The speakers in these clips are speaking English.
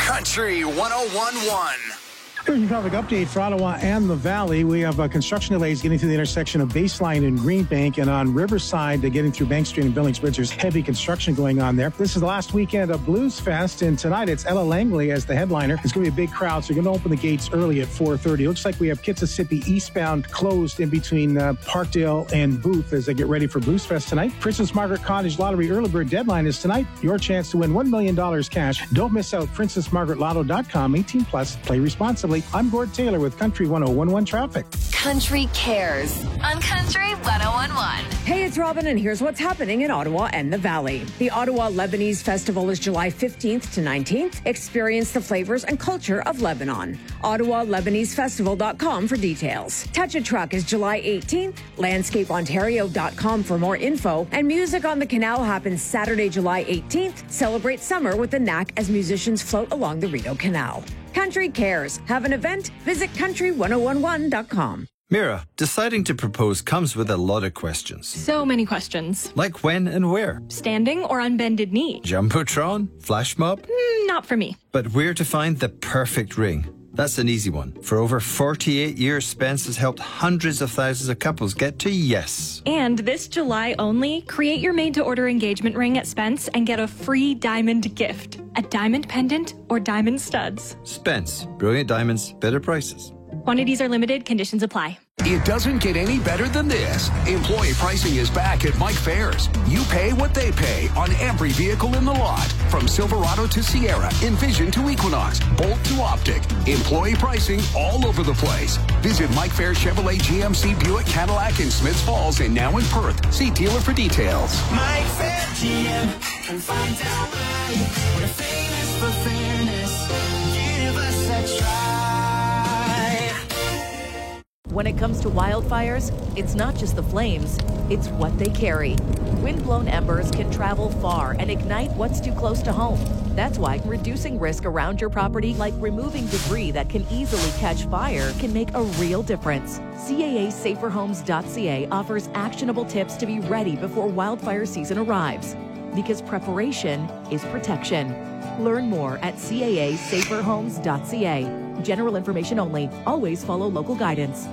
Country 101.1. Here's your traffic update for Ottawa and the Valley. We have construction delays getting through the intersection of Baseline and Greenbank, and on Riverside, getting through Bank Street and Billings Bridge. There's heavy construction going on there. This is the last weekend of Blues Fest, and tonight it's Ella Langley as the headliner. It's going to be a big crowd, so you're going to open the gates early at 4:30. It looks like we have Kitsissippi eastbound closed in between Parkdale and Booth as they get ready for Blues Fest tonight. Princess Margaret Cottage Lottery early bird deadline is tonight. Your chance to win $1 million cash. Don't miss out. PrincessMargaretLotto.com. 18 plus. Play responsibly. I'm Gord Taylor with Country 101.1 Traffic. Country Cares on Country 101.1. Hey, it's Robin, and here's what's happening in Ottawa and the Valley. The Ottawa Lebanese Festival is July 15th to 19th. Experience the flavors and culture of Lebanon. OttawaLebaneseFestival.com for details. Touch a Truck is July 18th. LandscapeOntario.com for more info. And Music on the Canal happens Saturday, July 18th. Celebrate summer with the Knack as musicians float along the Rideau Canal. Country Cares. Have an event? Visit country1011.com. Mira, deciding to propose comes with a lot of questions. So many questions. Like when and where? Standing or on bended knee? Jumbotron? Flash mob? Not for me. But where to find the perfect ring? That's an easy one. For over 48 years, Spence has helped hundreds of thousands of couples get to yes. And this July only, create your made-to-order engagement ring at Spence and get a free diamond gift. A diamond pendant or diamond studs. Spence. Brilliant diamonds, better prices. Quantities are limited. Conditions apply. It doesn't get any better than this. Employee pricing is back at Mike Fairs. You pay what they pay on every vehicle in the lot. From Silverado to Sierra, Envision to Equinox, Bolt to Optic. Employee pricing all over the place. Visit Mike Fairs Chevrolet, GMC, Buick, Cadillac in Smiths Falls and now in Perth. See dealer for details. Mike Fair GM and find out why we're famous for fairness. Give us a try. When it comes to wildfires, it's not just the flames, it's what they carry. Wind-blown embers can travel far and ignite what's too close to home. That's why reducing risk around your property, like removing debris that can easily catch fire, can make a real difference. CAA SaferHomes.ca offers actionable tips to be ready before wildfire season arrives. Because preparation is protection. Learn more at CAA SaferHomes.ca. General information only. Always follow local guidance.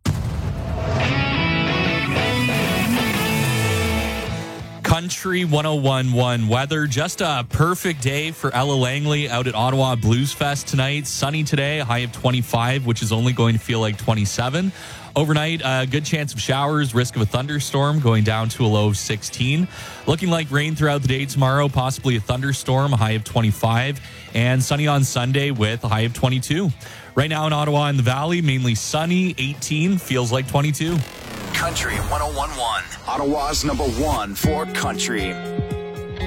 Country 101.1 weather. Just a perfect day for Ella Langley out at Ottawa Blues Fest tonight. Sunny today, a high of 25, which is only going to feel like 27. Overnight, a good chance of showers, risk of a thunderstorm going down to a low of 16. Looking like rain throughout the day tomorrow, possibly a thunderstorm, a high of 25. And sunny on Sunday with a high of 22. Right now in Ottawa and the Valley, mainly sunny, 18, feels like 22. Country 101.1. Ottawa's #1 for country.